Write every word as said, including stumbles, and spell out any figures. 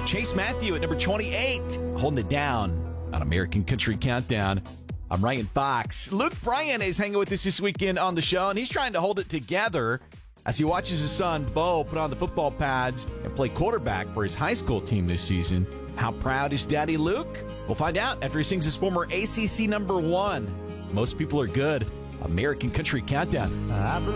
Chase Matthew at number twenty-eight, holding it down on American Country Countdown. I'm Ryan Fox. Luke Bryan is hanging with us this weekend on the show, and he's trying to hold it together as he watches his son, Bo, put on the football pads and play quarterback for his high school team this season. How proud is Daddy Luke? We'll find out after he sings his former A C C number one. Most people are good. American Country Countdown. I